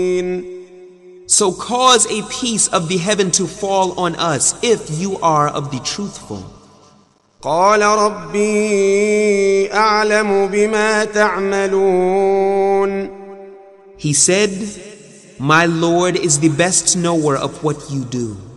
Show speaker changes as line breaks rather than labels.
So cause a piece of the heaven to fall on us if you are of the truthful.
قال ربي أعلم بما تعملون.
He said, My Lord is the best knower of what you do.